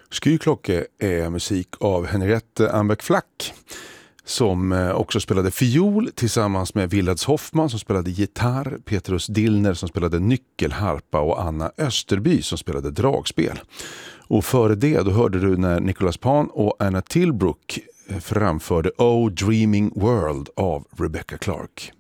Skyklocke är musik av Henriette Ambeck-Flack som också spelade fiol tillsammans med Willard Hoffman som spelade gitarr, Petrus Dillner som spelade nyckelharpa och Anna Österby som spelade dragspel. Och före det då hörde du när Nicholas Pan och Anna Tilbrook framförde Oh Dreaming World av Rebecca Clark.